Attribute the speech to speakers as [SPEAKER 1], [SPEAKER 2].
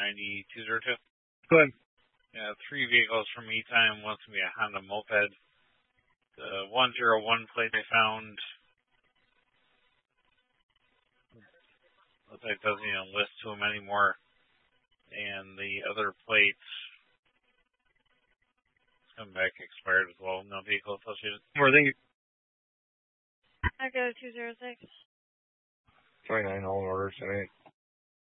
[SPEAKER 1] 9202.
[SPEAKER 2] Go ahead.
[SPEAKER 1] Yeah, 3 vehicles from E-Time. One's going to be a Honda Moped. The 101 plate I found. Looks like it doesn't even list to them anymore. And the other plates come back expired as well. No vehicle associated.
[SPEAKER 2] More, thank you.
[SPEAKER 3] I go 206.
[SPEAKER 2] 29 all in order tonight.